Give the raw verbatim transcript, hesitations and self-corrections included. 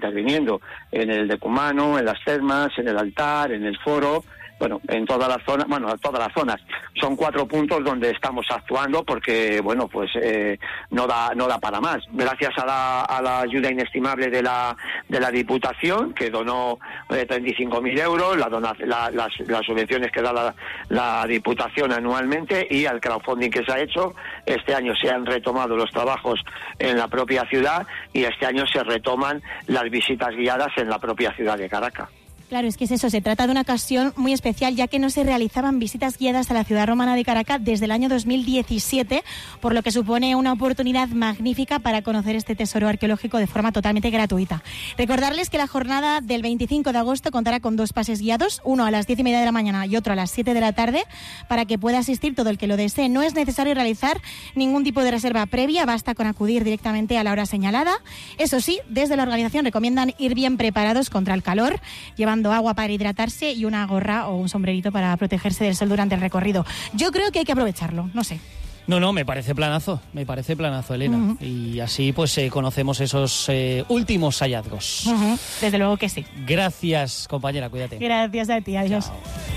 interviniendo en el decumano, en las termas, en el altar, en el foro, bueno, en todas las zonas, bueno, en todas las zonas. Son cuatro puntos donde estamos actuando porque, bueno, pues eh, no da no da para más. Gracias a la, a la ayuda inestimable de la de la Diputación, que donó eh, treinta y cinco mil euros, la dona, la, las, las subvenciones que da la, la Diputación anualmente, y al crowdfunding que se ha hecho. Este año se han retomado los trabajos en la propia ciudad y este año se retoman las visitas guiadas en la propia ciudad de Caracas. Claro, es que es eso, se trata de una ocasión muy especial, ya que no se realizaban visitas guiadas a la ciudad romana de Caracas desde el año dos mil diecisiete, por lo que supone una oportunidad magnífica para conocer este tesoro arqueológico de forma totalmente gratuita. Recordarles que la jornada del veinticinco de agosto contará con dos pases guiados, uno a las diez y media de la mañana y otro a las siete de la tarde, para que pueda asistir todo el que lo desee. No es necesario realizar ningún tipo de reserva previa, basta con acudir directamente a la hora señalada. Eso sí, desde la organización recomiendan ir bien preparados contra el calor, llevando agua para hidratarse y una gorra o un sombrerito para protegerse del sol durante el recorrido. Yo creo que hay que aprovecharlo, no sé. No, no, me parece planazo, me parece planazo, Elena. Uh-huh. Y así pues eh, conocemos esos eh, últimos hallazgos. Uh-huh. Desde luego que sí. Gracias, compañera, cuídate. Gracias a ti, adiós. Chao.